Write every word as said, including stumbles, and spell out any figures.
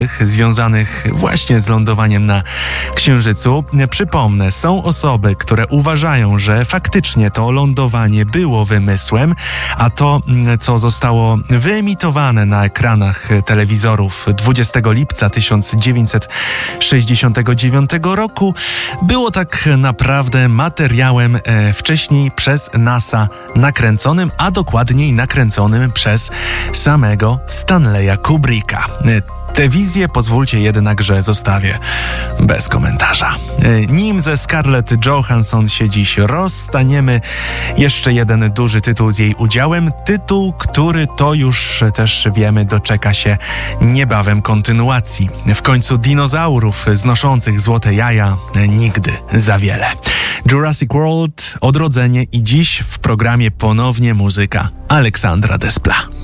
związanych właśnie z lądowaniem na Księżycu. Przypomnę, są osoby, które uważają, że faktycznie to lądowanie było wymysłem, a to, co zostało wyemitowane na ekranach telewizorów dwudziestego lipca tysiąc dziewięćset sześćdziesiątego dziewiątego roku, było tak naprawdę materiałem e, wcześniej przez NASA nakręconym, a dokładniej nakręconym przez samego Stanleya Kubricka. Tę wizję pozwólcie jednak, że zostawię bez komentarza. Nim ze Scarlett Johansson się dziś rozstaniemy, jeszcze jeden duży tytuł z jej udziałem. Tytuł, który to już też wiemy, doczeka się niebawem kontynuacji. W końcu dinozaurów znoszących złote jaja nigdy za wiele. Jurassic World, Odrodzenie i dziś w programie ponownie muzyka Aleksandra Desplat.